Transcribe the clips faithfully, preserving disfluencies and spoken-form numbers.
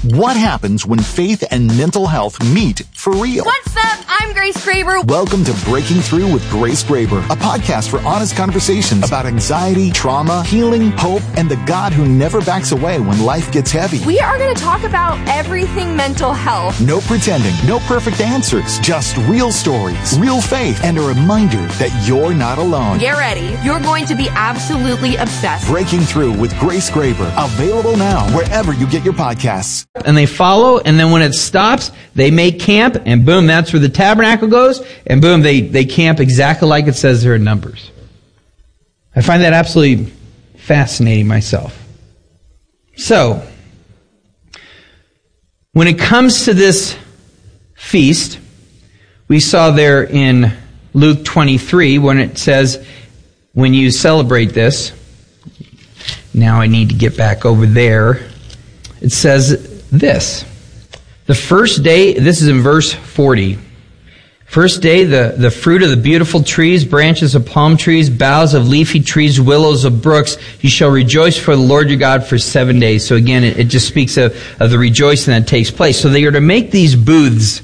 What happens when faith and mental health meet for real? What's up? I'm Grace Graber. Welcome to Breaking Through with Grace Graber, a podcast for honest conversations about anxiety, trauma, healing, hope, and the God who never backs away when life gets heavy. We are going to talk about everything mental health. No pretending, no perfect answers, just real stories, real faith, and a reminder that you're not alone. Get ready. You're going to be absolutely obsessed. Breaking Through with Grace Graber, available now wherever you get your podcasts. And they follow, and then when it stops, they make camp, and boom, that's where the tabernacle goes, and boom, they, they camp exactly like it says there in Numbers. I find that absolutely fascinating myself. So, when it comes to this feast, we saw there in Luke twenty-three, when it says, when you celebrate this, now I need to get back over there, it says this. The first day, this is in verse forty. First day, the, the fruit of the beautiful trees, branches of palm trees, boughs of leafy trees, willows of brooks, you shall rejoice for the Lord your God for seven days. So again, it, it just speaks of, of the rejoicing that takes place. So they are to make these booths,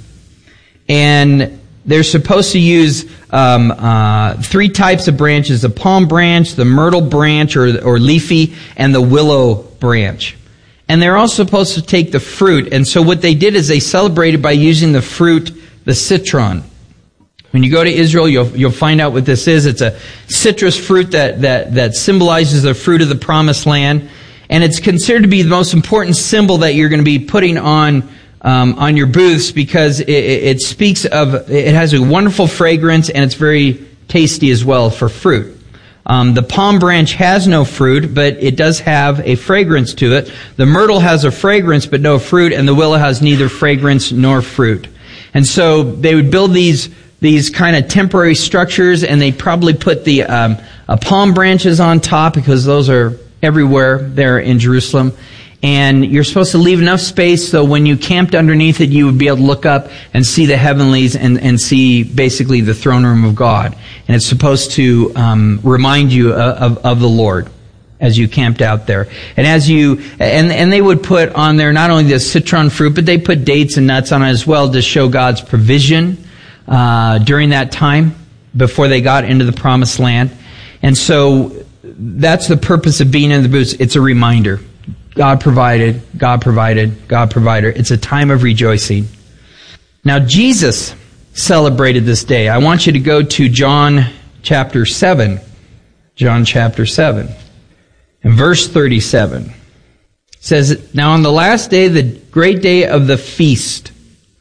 and they're supposed to use um, uh, three types of branches: the palm branch, the myrtle branch, or, or leafy, and the willow branch. And they're also supposed to take the fruit. And so what they did is they celebrated by using the fruit, the citron. When you go to Israel, you'll you'll find out what this is. It's a citrus fruit that that that symbolizes the fruit of the promised land, and it's considered to be the most important symbol that you're going to be putting on um, on your booths, because it, it speaks of, it has a wonderful fragrance, and it's very tasty as well for fruit. Um, the palm branch has no fruit, but it does have a fragrance to it. The myrtle has a fragrance but no fruit, and the willow has neither fragrance nor fruit. And so they would build these these kind of temporary structures, and they probably put the um, uh, palm branches on top, because those are everywhere there in Jerusalem. And you're supposed to leave enough space so when you camped underneath it, you would be able to look up and see the heavenlies and, and see basically the throne room of God. And it's supposed to um, remind you of, of, of the Lord as you camped out there. And as you, and, and they would put on there not only the citron fruit, but they put dates and nuts on it as well to show God's provision uh, during that time before they got into the promised land. And so that's the purpose of being in the booths. It's a reminder. God provided, God provided, God provided. It's a time of rejoicing. Now, Jesus celebrated this day. I want you to go to John chapter seven. John chapter seven. In verse thirty-seven. It says, now on the last day, the great day of the feast.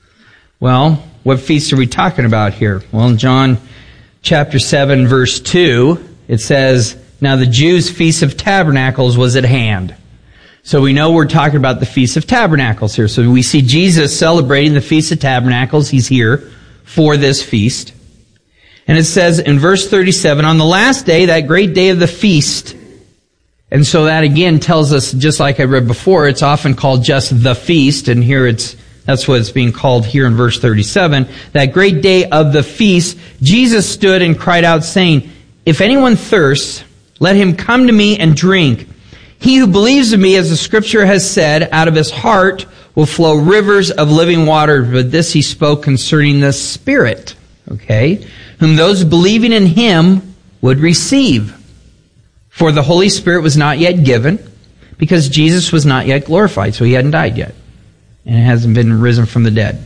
Well, what feast are we talking about here? Well, in John chapter seven, verse two, it says, now the Jews' Feast of Tabernacles was at hand. So we know we're talking about the Feast of Tabernacles here. So we see Jesus celebrating the Feast of Tabernacles. He's here for this feast. And it says in verse thirty-seven, on the last day, that great day of the feast. And so that again tells us, just like I read before, it's often called just the feast. And here it's, that's what it's being called here in verse thirty-seven. That great day of the feast, Jesus stood and cried out saying, if anyone thirsts, let him come to me and drink. He who believes in me, as the scripture has said, out of his heart will flow rivers of living water. But this he spoke concerning the Spirit, okay, whom those believing in him would receive. For the Holy Spirit was not yet given, because Jesus was not yet glorified, so he hadn't died yet, and hasn't been risen from the dead.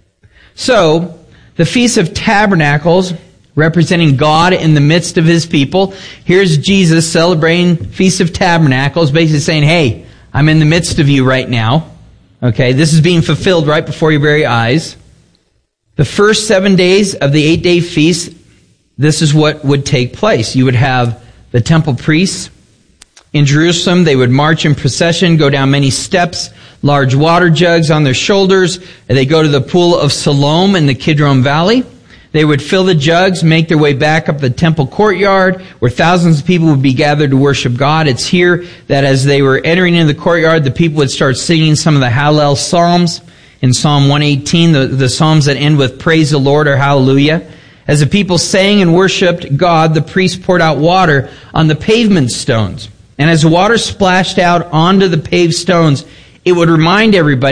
So, the Feast of Tabernacles, representing God in the midst of his people. Here's Jesus celebrating Feast of Tabernacles, basically saying, hey, I'm in the midst of you right now. Okay, this is being fulfilled right before your very eyes. The first seven days of the eight-day feast, this is what would take place. You would have the temple priests in Jerusalem. They would march in procession, go down many steps, large water jugs on their shoulders, and they go to the pool of Siloam in the Kidron Valley. They would fill the jugs, make their way back up the temple courtyard, where thousands of people would be gathered to worship God. It's here that as they were entering into the courtyard, the people would start singing some of the Hallel Psalms. In Psalm one eighteen, the, the Psalms that end with praise the Lord or hallelujah. As the people sang and worshipped God, the priest poured out water on the pavement stones. And as the water splashed out onto the paved stones, it would remind everybody